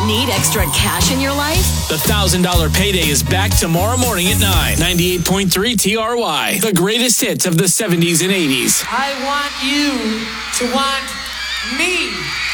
Need extra cash in your life? The $1,000 payday is back tomorrow morning at 9. 98.3 TRY. The greatest hits of the 70s and 80s. I want you to want me.